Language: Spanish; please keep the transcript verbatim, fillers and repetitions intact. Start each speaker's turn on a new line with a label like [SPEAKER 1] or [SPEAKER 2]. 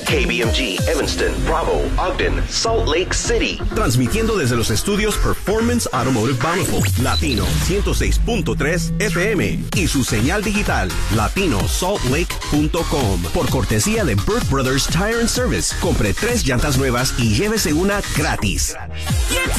[SPEAKER 1] K B M G, Evanston, Bravo, Ogden, Salt Lake City. Transmitiendo desde los estudios Performance Automotive Bountiful, Latino ciento seis punto tres F M y su señal digital latino salt lake punto com. Por cortesía de Burt Brothers Tire and Service, compre tres llantas nuevas y llévese una gratis.